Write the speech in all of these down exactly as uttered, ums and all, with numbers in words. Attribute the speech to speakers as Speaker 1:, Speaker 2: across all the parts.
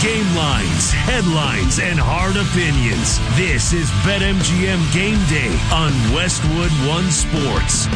Speaker 1: Game lines, headlines, and hard opinions. This is BetMGM Game Day on Westwood One Sports.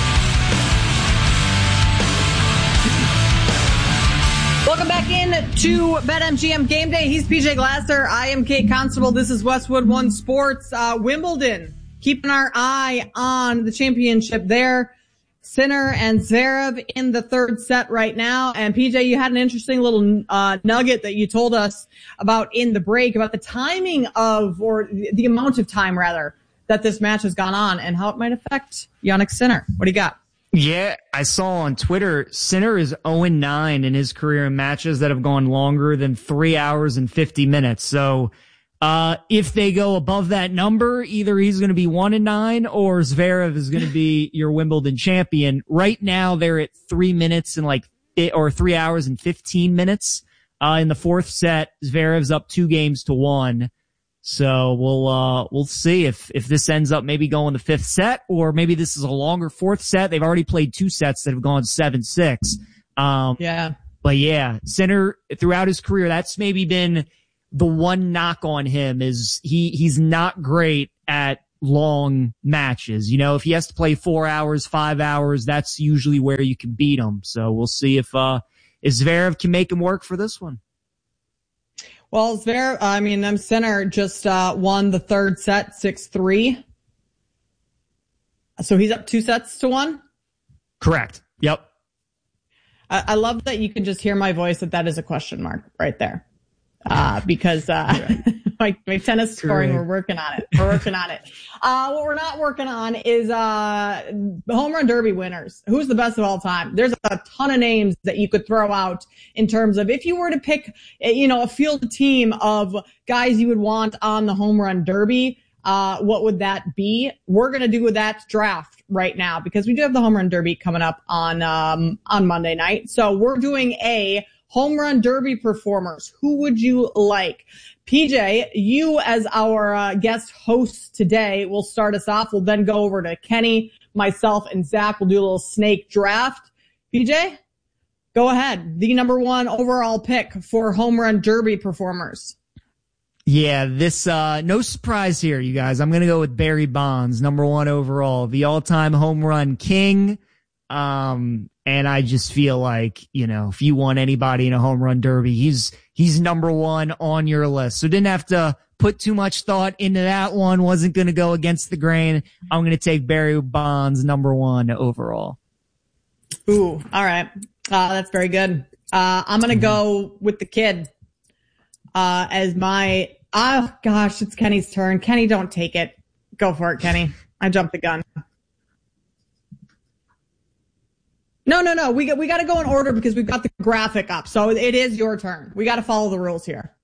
Speaker 2: Welcome back in to BetMGM Game Day. He's P J Glasser. I am Kate Constable. This is Westwood One Sports. Uh, Wimbledon, keeping our eye on the championship there. Sinner and Zverev in the third set right now. And P J, you had an interesting little uh, nugget that you told us about in the break about the timing of, or the amount of time rather, that this match has gone on and how it might affect Jannik Sinner. What do you got?
Speaker 3: Yeah, I saw on Twitter, Sinner is oh and nine in his career in matches that have gone longer than three hours and fifty minutes. So, uh, if they go above that number, either he's going to be one and nine or Zverev is going to be your Wimbledon champion. Right now, they're at three minutes and like, or three hours and fifteen minutes. Uh, in the fourth set, Zverev's up two games to one. So we'll, uh, we'll see if, if this ends up maybe going the fifth set, or maybe this is a longer fourth set. They've already played two sets that have gone seven six. Um,
Speaker 2: yeah.
Speaker 3: But yeah, Sinner throughout his career, that's maybe been the one knock on him is he, he's not great at long matches. You know, if he has to play four hours, five hours, that's usually where you can beat him. So we'll see if, uh, if Zverev can make him work for this one.
Speaker 2: Well, Zverev, I mean, um, Sinner just uh, won the third set, six three. So he's up two sets to one?
Speaker 3: Correct. Yep.
Speaker 2: I, I love that you can just hear my voice that that is a question mark right there. Uh, because, uh, my, my tennis scoring, Correct. we're working on it. We're working on it. Uh, what we're not working on is, uh, the home run derby winners. Who's the best of all time? There's a ton of names that you could throw out in terms of if you were to pick, you know, a field team of guys you would want on the home run derby. Uh, what would that be? We're going to do that draft right now because we do have the home run derby coming up on, um, on Monday night. So we're doing a home run derby performers. Who would you like? P J, you as our uh, guest host today will start us off. We'll then go over to Kenny, myself, and Zach. We'll do a little snake draft. P J, go ahead. The number one overall pick for home run derby performers.
Speaker 3: Yeah, this, uh, no surprise here, you guys. I'm going to go with Barry Bonds, number one overall, the all-time home run king. Um, and I just feel like, you know, if you want anybody in a home run derby, he's, he's number one on your list. So didn't have to put too much thought into that one. Wasn't going to go against the grain. I'm going to take Barry Bonds, number one overall.
Speaker 2: Ooh, all right. Uh, that's very good. Uh, I'm going to go with the kid, uh, as my, oh gosh, it's Kenny's turn. Kenny, don't take it. Go for it, Kenny. I jumped the gun. No, no, no. We got, we got to go in order because we've got the graphic up. So it is your turn. We got to follow the rules here.